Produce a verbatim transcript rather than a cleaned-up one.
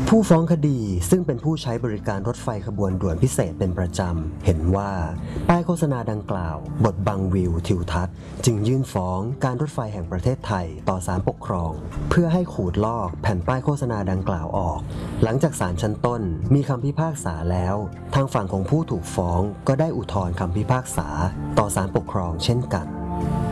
ผู้ฟ้องคดีซึ่งเป็นผู้ใช้บริการรถไฟขบวนด่วนพิเศษเป็นประจำเห็นว่าป้ายโฆษณาดังกล่าวบดบังวิวทิวทัศน์จึงยื่นฟ้องการรถไฟแห่งประเทศไทยต่อศาลปกครองเพื่อให้ขูดลอกแผ่นป้ายโฆษณาดังกล่าวออกหลังจากศาลชั้นต้นมีคำพิพากษาแล้วทางฝั่งของผู้ถูกฟ้องก็ได้อุทธรณ์คำพิพากษาต่อศาลปกครองเช่นกัน